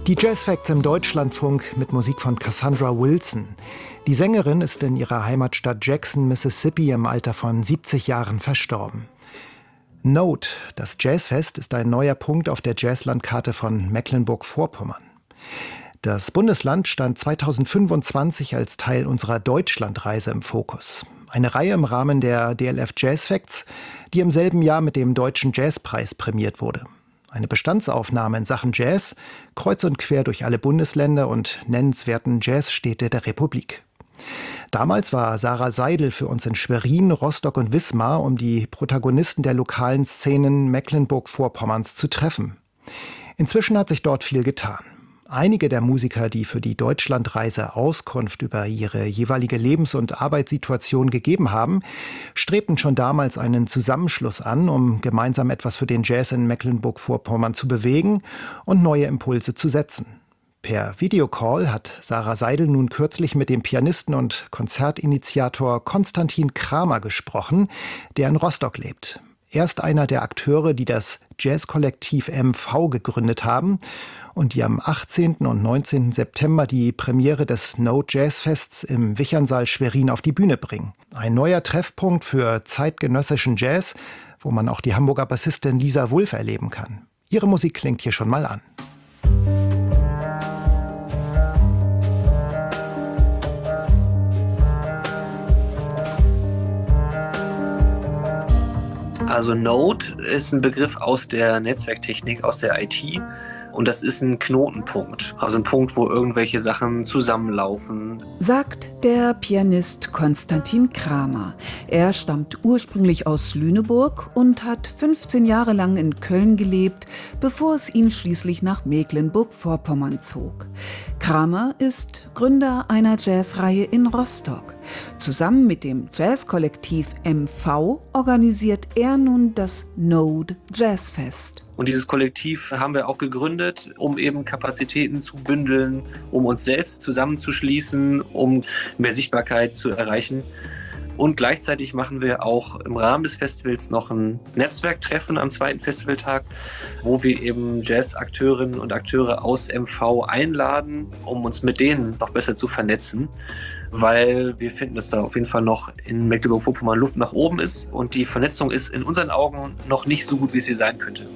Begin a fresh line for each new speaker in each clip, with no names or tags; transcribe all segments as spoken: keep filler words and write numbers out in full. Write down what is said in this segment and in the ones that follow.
Die Jazz Facts im Deutschlandfunk mit Musik von Cassandra Wilson. Die Sängerin ist in ihrer Heimatstadt Jackson, Mississippi im Alter von siebzig Jahren verstorben. Note, das Jazzfest, ist ein neuer Punkt auf der Jazzlandkarte von Mecklenburg-Vorpommern. Das Bundesland stand zweitausendfünfundzwanzig als Teil unserer Deutschlandreise im Fokus. Eine Reihe im Rahmen der D L F Jazz Facts, die im selben Jahr mit dem Deutschen Jazzpreis prämiert wurde. Eine Bestandsaufnahme in Sachen Jazz, kreuz und quer durch alle Bundesländer und nennenswerten Jazzstädte der Republik. Damals war Sarah Seidel für uns in Schwerin, Rostock und Wismar, um die Protagonisten der lokalen Szenen Mecklenburg-Vorpommerns zu treffen. Inzwischen hat sich dort viel getan. Einige der Musiker, die für die Deutschlandreise Auskunft über ihre jeweilige Lebens- und Arbeitssituation gegeben haben, strebten schon damals einen Zusammenschluss an, um gemeinsam etwas für den Jazz in Mecklenburg-Vorpommern zu bewegen und neue Impulse zu setzen. Per Videocall hat Sarah Seidel nun kürzlich mit dem Pianisten und Konzertinitiator Konstantin Kramer gesprochen, der in Rostock lebt. Er ist einer der Akteure, die das Jazzkollektiv M V gegründet haben und die am achtzehnten und neunzehnten September die Premiere des Note Jazzfests im Wichernsaal Schwerin auf die Bühne bringen. Ein neuer Treffpunkt für zeitgenössischen Jazz, wo man auch die Hamburger Bassistin Lisa Wulff erleben kann. Ihre Musik klingt hier schon mal an.
Also Node ist ein Begriff aus der Netzwerktechnik, aus der I T. Und das ist ein Knotenpunkt, also ein Punkt, wo irgendwelche Sachen zusammenlaufen.
Sagt der Pianist Konstantin Kramer. Er stammt ursprünglich aus Lüneburg und hat fünfzehn Jahre lang in Köln gelebt, bevor es ihn schließlich nach Mecklenburg-Vorpommern zog. Kramer ist Gründer einer Jazzreihe in Rostock. Zusammen mit dem Jazzkollektiv M V organisiert er nun das Node Jazzfest.
Und dieses Kollektiv haben wir auch gegründet, um eben Kapazitäten zu bündeln, um uns selbst zusammenzuschließen, um mehr Sichtbarkeit zu erreichen. Und gleichzeitig machen wir auch im Rahmen des Festivals noch ein Netzwerktreffen am zweiten Festivaltag, wo wir eben Jazzakteurinnen und Akteure aus M V einladen, um uns mit denen noch besser zu vernetzen. Weil wir finden, dass da auf jeden Fall noch in Mecklenburg-Vorpommern Luft nach oben ist und die Vernetzung ist in unseren Augen noch nicht so gut, wie sie sein könnte.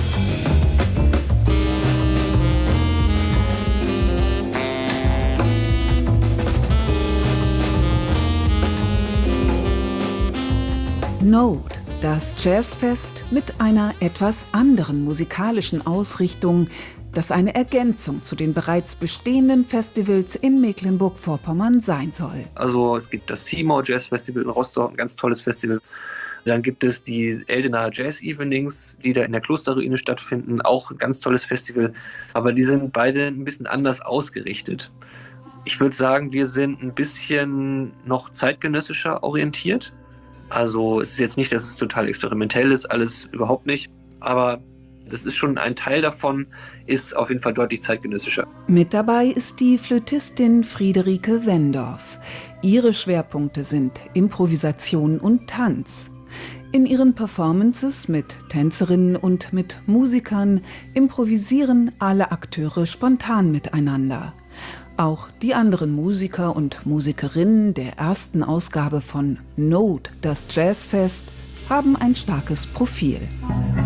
Node, das Jazzfest mit einer etwas anderen musikalischen Ausrichtung, das eine Ergänzung zu den bereits bestehenden Festivals in Mecklenburg-Vorpommern sein soll.
Also es gibt das Seymour Jazz Festival in Rostock, ein ganz tolles Festival. Dann gibt es die Eldener Jazz Evenings, die da in der Klosterruine stattfinden, auch ein ganz tolles Festival. Aber die sind beide ein bisschen anders ausgerichtet. Ich würde sagen, wir sind ein bisschen noch zeitgenössischer orientiert. Also es ist jetzt nicht, dass es total experimentell ist, alles überhaupt nicht. Aber das ist schon ein Teil davon, ist auf jeden Fall deutlich zeitgenössischer.
Mit dabei ist die Flötistin Friederike Wendorf. Ihre Schwerpunkte sind Improvisation und Tanz. In ihren Performances mit Tänzerinnen und mit Musikern improvisieren alle Akteure spontan miteinander. Auch die anderen Musiker und Musikerinnen der ersten Ausgabe von Node, das Jazzfest, haben ein starkes Profil.